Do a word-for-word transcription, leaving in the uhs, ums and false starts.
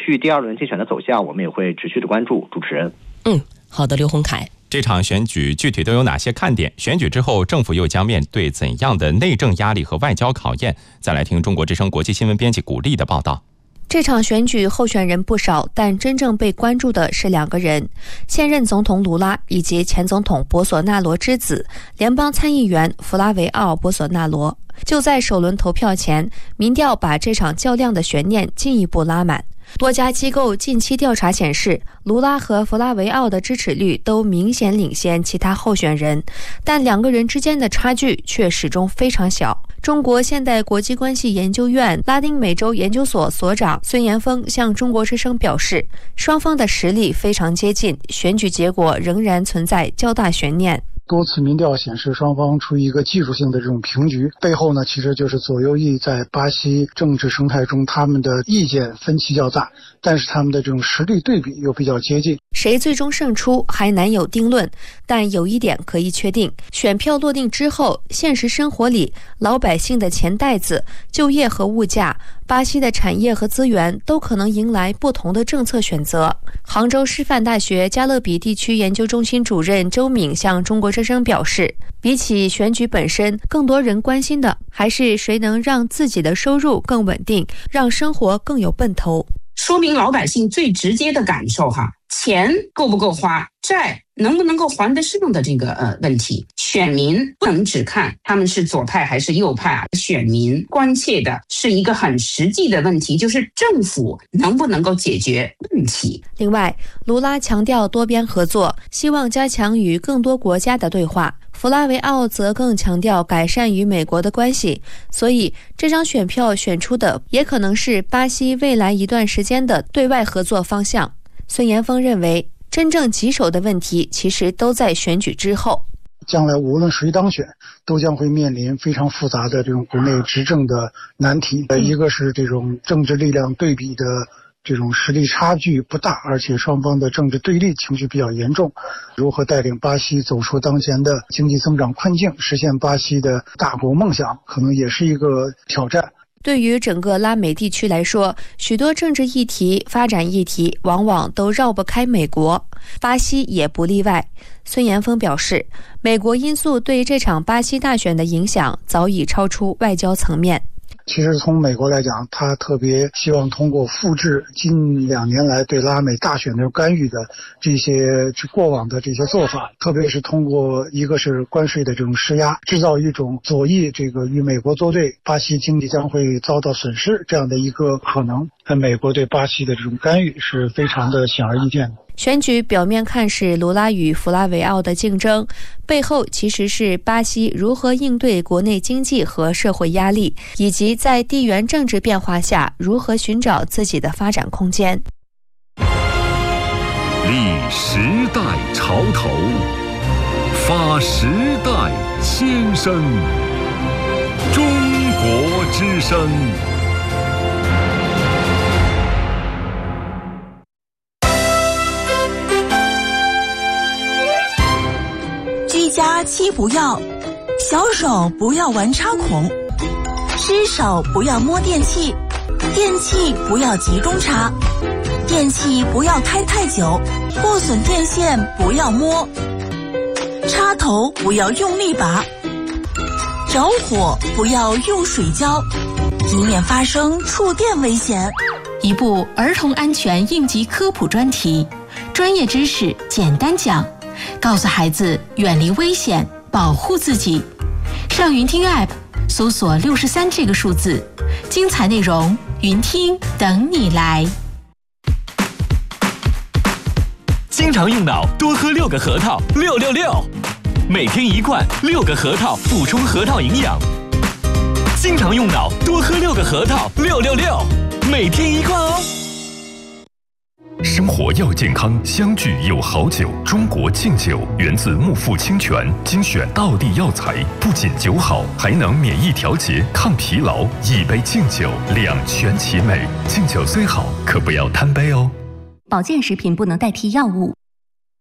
续第二轮竞选的走向，我们也会持续的关注。主持人， 嗯，好的，刘洪凯。 这场选举具体都有哪些看点？选举之后，政府又将面对怎样的内政压力和外交考验？再来听中国之声国际新闻编辑古丽的报道。 这场选举候选人不少，但真正被关注的是两个人：现任总统卢拉以及前总统博索纳罗之子、联邦参议员弗拉维奥·博索纳罗。就在首轮投票前，民调把这场较量的悬念进一步拉满。多家机构近期调查显示，卢拉和弗拉维奥的支持率都明显领先其他候选人，但两个人之间的差距却始终非常小。中国现代国际关系研究院拉丁美洲研究所所长孙延峰向中国之声表示，双方的实力非常接近，选举结果仍然存在较大悬念。 多次民调显示双方处于一个技术性的这种平局，背后呢其实就是左右翼在巴西政治生态中他们的意见分歧较大，但是他们的这种实力对比又比较接近。 谁最终胜出还难有定论，但有一点可以确定，选票落定之后，现实生活里老百姓的钱袋子、就业和物价、巴西的产业和资源都可能迎来不同的政策选择。杭州师范大学加勒比地区研究中心主任周敏向中国之声表示，比起选举本身，更多人关心的还是谁能让自己的收入更稳定，让生活更有奔头。 说明老百姓最直接的感受哈，钱够不够花，债能不能够还得上的这个呃问题，选民不能只看他们是左派还是右派啊，选民关切的是一个很实际的问题，就是政府能不能够解决问题。 另外，卢拉强调多边合作，希望加强与更多国家的对话。弗拉维奥则更强调改善与美国的关系，所以这张选票选出的也可能是巴西未来一段时间的对外合作方向。孙延峰认为，真正棘手的问题其实都在选举之后。 将来无论谁当选，都将会面临非常复杂的这种国内执政的难题。一个是这种政治力量对比的这种实力差距不大，而且双方的政治对立情绪比较严重，如何带领巴西走出当前的经济增长困境，实现巴西的大国梦想，可能也是一个挑战。 对于整个拉美地区来说，许多政治议题、发展议题往往都绕不开美国，巴西也不例外。孙延峰表示，美国因素对这场巴西大选的影响早已超出外交层面。 其实从美国来讲，他特别希望通过复制近两年来对拉美大选的干预的这些过往的这些做法，特别是通过一个是关税的这种施压，制造一种左翼这个与美国作对，巴西经济将会遭到损失这样的一个可能。美国对巴西的这种干预是非常的显而易见的。 选举表面看是卢拉与弗拉维奥的竞争，背后其实是巴西如何应对国内经济和社会压力，以及在地缘政治变化下如何寻找自己的发展空间。 立时代潮头，发时代先声，中国之声。 居家七不要：小手不要玩插孔，湿手不要摸电器，电器不要集中插，电器不要开太久，破损电线不要摸，插头不要用力拔，着火不要用水浇，以免发生触电危险。 一部儿童安全应急科普专题，专业知识简单讲，告诉孩子远离危险，保护自己。上云听 App 搜索六十三这个数字，精彩内容云听等你来。 经常用脑，多喝六个核桃，六六六，每天一罐，六个核桃补充核桃营养。经常用脑，多喝六个核桃，六六六，每天一罐哦。 生活要健康，相聚有好酒。中国敬酒源自木富清泉，精选道地药材，不仅酒好，还能免疫调节、抗疲劳。一杯敬酒，两全其美。敬酒虽好，可不要贪杯哦。 保健食品不能代替药物，